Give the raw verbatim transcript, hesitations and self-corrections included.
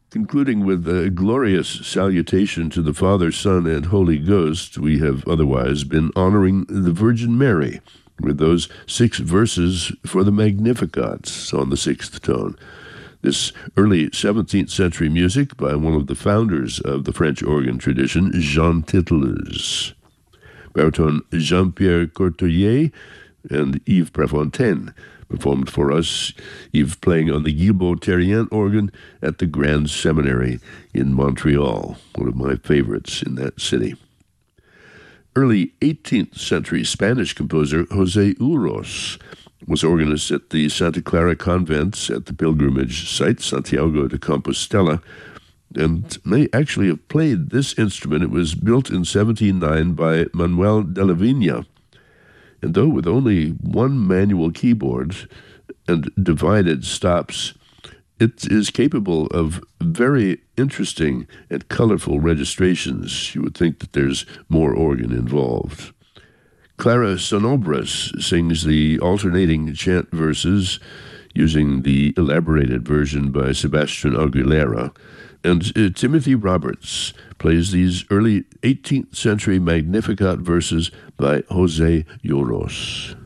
Concluding with a glorious salutation to the Father, Son, and Holy Ghost, we have otherwise been honoring the Virgin Mary with those six verses for the Magnificat on the sixth tone. This early seventeenth century music by one of the founders of the French organ tradition, Jean Tittelers. Baritone Jean-Pierre Courtoyer and Yves Prefontaine performed for us, Yves playing on the Guilbeault-Terrien organ at the Grand Seminary in Montreal, one of my favorites in that city. Early eighteenth century Spanish composer José Urros was organist at the Santa Clara Convent at the pilgrimage site Santiago de Compostela, and may actually have played this instrument. It was built in seventeen oh nine by Manuel de la Vigna, and though with only one manual keyboard and divided stops, it is capable of very interesting and colorful registrations. You would think that there's more organ involved. Clara Sonobras sings the alternating chant verses using the elaborated version by Sebastian Aguilera, and uh, Timothy Roberts plays these early eighteenth century Magnificat verses by José Urros.